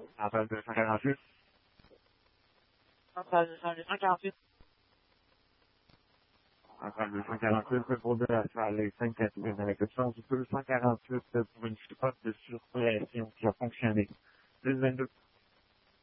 Appel 248. Appel 248. Appel 248, c'est pour de la salle 5-4 avec option du 248 pour une chipote de surpression qui a fonctionné. 10-22.